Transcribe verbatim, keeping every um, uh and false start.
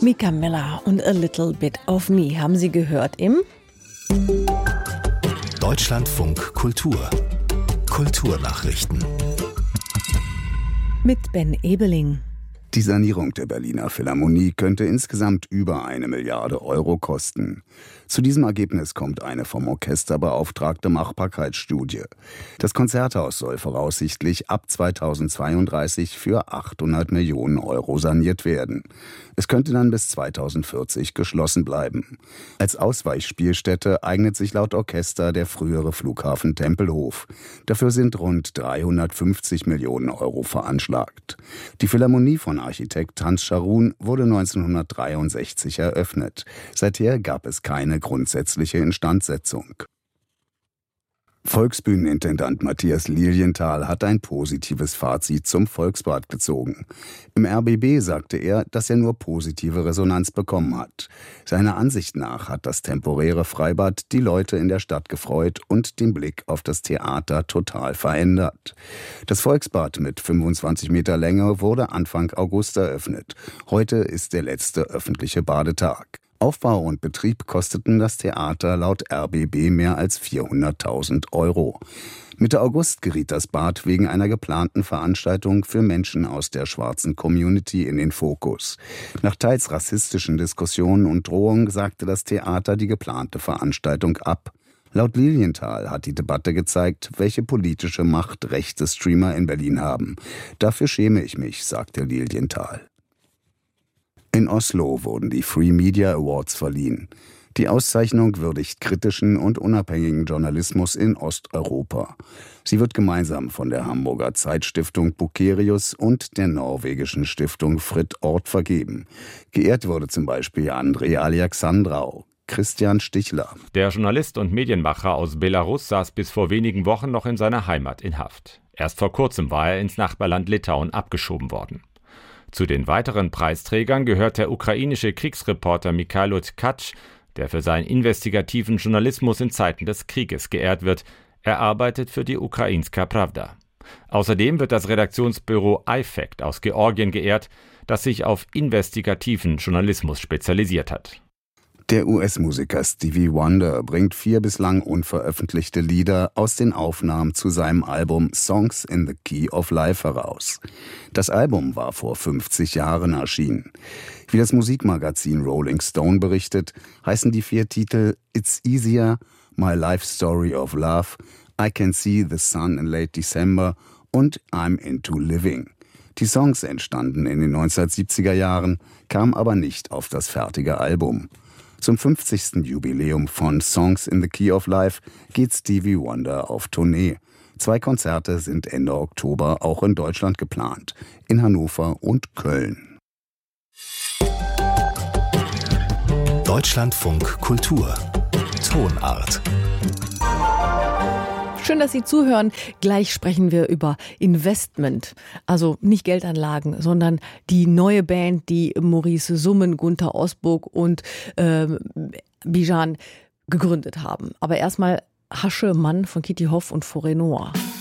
Mika Miller und A Little Bit of Me haben Sie gehört im Deutschlandfunk Kultur. Kulturnachrichten. Mit Ben Ebeling. Die Sanierung der Berliner Philharmonie könnte insgesamt über eine Milliarde Euro kosten. Zu diesem Ergebnis kommt eine vom Orchester beauftragte Machbarkeitsstudie. Das Konzerthaus soll voraussichtlich ab zweitausendzweiunddreißig für achthundert Millionen Euro saniert werden. Es könnte dann bis zweitausendvierzig geschlossen bleiben. Als Ausweichspielstätte eignet sich laut Orchester der frühere Flughafen Tempelhof. Dafür sind rund dreihundertfünfzig Millionen Euro veranschlagt. Die Philharmonie von Architekt Hans Scharoun wurde neunzehnhundertdreiundsechzig eröffnet. Seither gab es keine grundsätzliche Instandsetzung. Volksbühnenintendant Matthias Lilienthal hat ein positives Fazit zum Volksbad gezogen. Im R B B sagte er, dass er nur positive Resonanz bekommen hat. Seiner Ansicht nach hat das temporäre Freibad die Leute in der Stadt gefreut und den Blick auf das Theater total verändert. Das Volksbad mit fünfundzwanzig Meter Länge wurde Anfang August eröffnet. Heute ist der letzte öffentliche Badetag. Aufbau und Betrieb kosteten das Theater laut R B B mehr als vierhunderttausend Euro. Mitte August geriet das Bad wegen einer geplanten Veranstaltung für Menschen aus der schwarzen Community in den Fokus. Nach teils rassistischen Diskussionen und Drohungen sagte das Theater die geplante Veranstaltung ab. Laut Lilienthal hat die Debatte gezeigt, welche politische Macht rechte Streamer in Berlin haben. Dafür schäme ich mich, sagte Lilienthal. In Oslo wurden die Free Media Awards verliehen. Die Auszeichnung würdigt kritischen und unabhängigen Journalismus in Osteuropa. Sie wird gemeinsam von der Hamburger Zeitstiftung Bukerius und der norwegischen Stiftung Fritt Ort vergeben. Geehrt wurde zum Beispiel Andrei Alexandrau. Christian Stichler. Der Journalist und Medienmacher aus Belarus saß bis vor wenigen Wochen noch in seiner Heimat in Haft. Erst vor kurzem war er ins Nachbarland Litauen abgeschoben worden. Zu den weiteren Preisträgern gehört der ukrainische Kriegsreporter Mikhailo Tkach, der für seinen investigativen Journalismus in Zeiten des Krieges geehrt wird. Er arbeitet für die Ukrainska Pravda. Außerdem wird das Redaktionsbüro iFact aus Georgien geehrt, das sich auf investigativen Journalismus spezialisiert hat. Der U S-Musiker Stevie Wonder bringt vier bislang unveröffentlichte Lieder aus den Aufnahmen zu seinem Album Songs in the Key of Life heraus. Das Album war vor fünfzig Jahren erschienen. Wie das Musikmagazin Rolling Stone berichtet, heißen die vier Titel It's Easier, My Life Story of Love, I Can See the Sun in Late December und I'm Into Living. Die Songs entstanden in den neunzehnhundertsiebziger Jahren, kamen aber nicht auf das fertige Album. Zum fünfzigsten Jubiläum von Songs in the Key of Life geht Stevie Wonder auf Tournee. Zwei Konzerte sind Ende Oktober auch in Deutschland geplant, in Hannover und Köln. Deutschlandfunk Kultur. Tonart. Schön, dass Sie zuhören. Gleich sprechen wir über Investment. Also nicht Geldanlagen, sondern die neue Band, die Maurice Summen, Gunther Osburg und äh, Bijan gegründet haben. Aber erstmal Hasche Mann von Kitty Hoff und Forêt Noire.